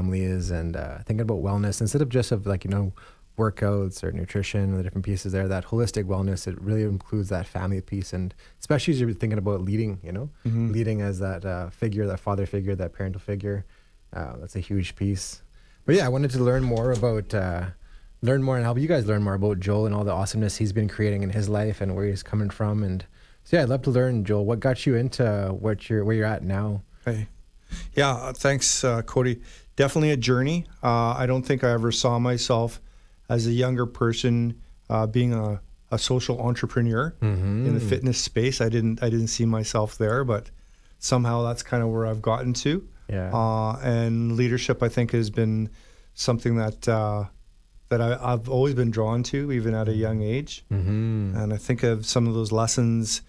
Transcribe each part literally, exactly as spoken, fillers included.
families and uh, thinking about wellness instead of just of like, you know, workouts or nutrition and the different pieces there, that holistic wellness, it really includes that family piece. And especially as you're thinking about leading, you know, Mm-hmm. leading as that uh, figure, that father figure, that parental figure, uh, that's a huge piece. But yeah, I wanted to learn more about, uh, learn more and help you guys learn more about Joel and all the awesomeness he's been creating in his life and where he's coming from. And so yeah, I'd love to learn, Joel, what got you into what you're, where you're at now? Hey. Yeah, uh, thanks, uh, Cody. Definitely a journey. Uh, I don't think I ever saw myself as a younger person uh, being a, a social entrepreneur Mm-hmm. in the fitness space. I didn't I didn't see myself there, but somehow that's kind of where I've gotten to. Yeah. Uh, and leadership, I think, has been something that uh, that I, I've always been drawn to, even at a young age. Mm-hmm. And I think of some of those lessons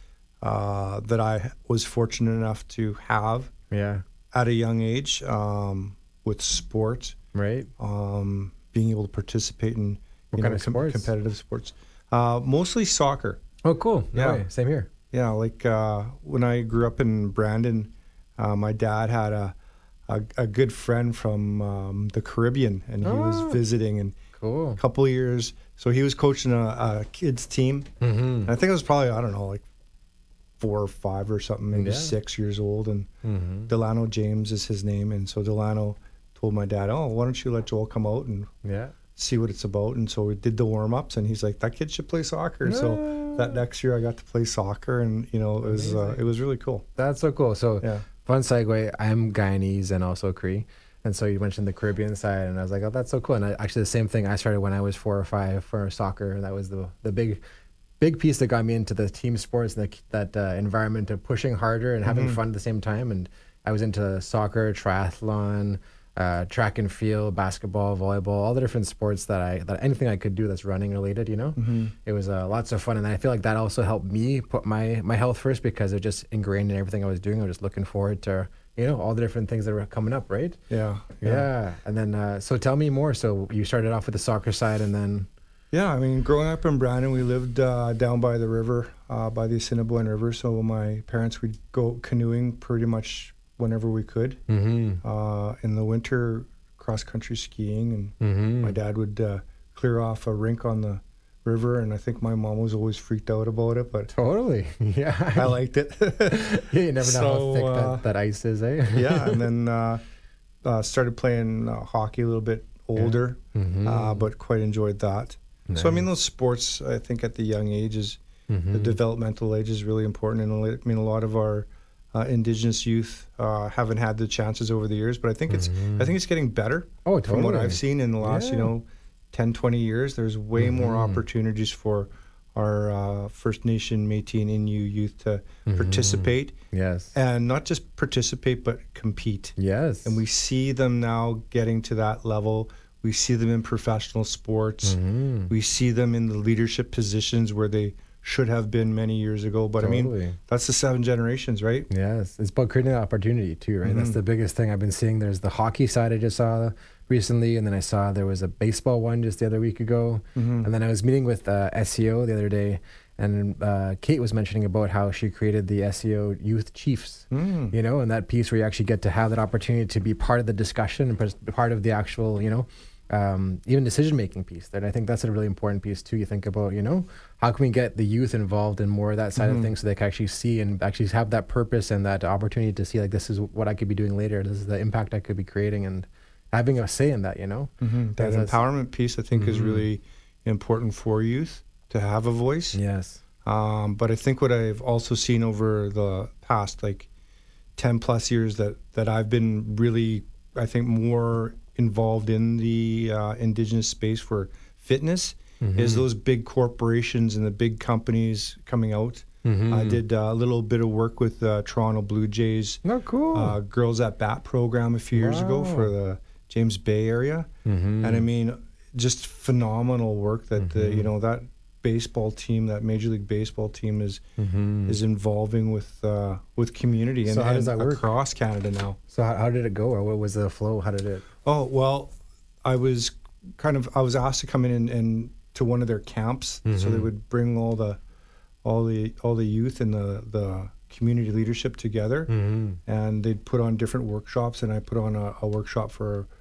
uh, that I was fortunate enough to have Yeah. at a young age um, with sport, Right. um, being able to participate in What you kind know, of com- sports? competitive sports. Uh, mostly soccer. Oh, cool. No Yeah. way. Same here. Yeah, like uh, when I grew up in Brandon, uh, my dad had a, a a good friend from um, the Caribbean, and he was Oh. visiting and Cool. a couple of years. So he was coaching a, a kids team. Mm-hmm. And I think I was probably, I don't know, like four or five or something, maybe Yeah. six years old. And Mm-hmm. Delano James is his name. And so Delano told my dad, oh, why don't you let Joel come out and Yeah. see what it's about? And so we did the warm-ups, and he's like, that kid should play soccer. So that next year I got to play soccer, and, you know, it was uh, Amazing. it was really cool. That's so cool. So Yeah. fun segue. I'm Guyanese and also Cree. And so you mentioned the Caribbean side, and I was like, oh, that's so cool. And I, actually, the same thing. I started when I was four or five for soccer. That was the the big, big piece that got me into the team sports and the, that uh, environment of pushing harder and having Mhm. fun at the same time. And I was into soccer, triathlon, uh, track and field, basketball, volleyball, all the different sports that I that anything I could do that's running related. You know, Mm-hmm. it was uh, lots of fun, and I feel like that also helped me put my my health first because it just ingrained in everything I was doing. I was just looking forward to, you know, all the different things that were coming up, right? Yeah. Yeah. And then, uh, so tell me more. So you started off with the soccer side, and then, Yeah, I mean, growing up in Brandon, we lived uh, down by the river, uh, by the Assiniboine River. So my parents would go canoeing pretty much whenever we could. mm-hmm, Uh, in the winter, cross-country skiing, and mm-hmm. my dad would uh, clear off a rink on the river, and I think my mom was always freaked out about it, but Totally. Yeah. I liked it. Yeah, you never know So, how thick uh, that, that ice is, eh? Yeah, and then uh, uh, started playing uh, hockey a little bit older, Mm-hmm. uh, but quite enjoyed that. So I mean, those sports, I think at the young ages, mm-hmm. the developmental age is really important. And I mean, a lot of our uh, Indigenous youth uh, haven't had the chances over the years, but I think it's Mhm. I think it's getting better Oh, from what totally. I've seen in the last, you Yeah. know, ten, twenty years. There's way more Mhm. opportunities for our uh, First Nation, Métis, and Innu youth to Mhm. participate, Yes. and not just participate, but compete. Yes. And we see them now getting to that level. We see them in professional sports. Mhm. We see them in the leadership positions where they should have been many years ago. But I mean, Totally. that's the seven generations, right? Yes, it's about creating an opportunity too, right? That's Mhm. the biggest thing I've been seeing. There's the hockey side I just saw recently, and then I saw there was a baseball one just the other week ago, Mhm. and then I was meeting with uh, S E O the other day, and uh, Kate was mentioning about how she created the S E O Youth Chiefs, Mm. you know, and that piece where you actually get to have that opportunity to be part of the discussion and pers- part of the actual, you know, um, even decision making piece. And I think that's a really important piece too. You think about, you know, how can we get the youth involved in more of that side Mhm. of things so they can actually see and actually have that purpose and that opportunity to see like this is what I could be doing later. This is the impact I could be creating and having a say in that, you know. Mhm. That Because that's- empowerment piece, I think, is Mhm. really important for youth to have a voice. Yes. Um, but I think what I've also seen over the past like ten plus years that, that I've been really, I think, more involved in the uh, Indigenous space for fitness is Mhm. those big corporations and the big companies coming out. Mhm. I did uh, a little bit of work with uh, Toronto Blue Jays No, cool. uh, Girls at Bat program a few years ago Wow. for the James Bay area. Mhm. And I mean, just phenomenal work that the, you Mhm. know, that baseball team, that Major League Baseball team is Mhm. is involving with uh, with community and, So how does and that work? across Canada now. So how, how did it go, or what was the flow? How did it? Oh well, I was kind of I was asked to come in and, and to one of their camps, so they Mhm. would bring all the all the all the youth and the the community leadership together, Mhm. and they'd put on different workshops, and I put on a, a workshop for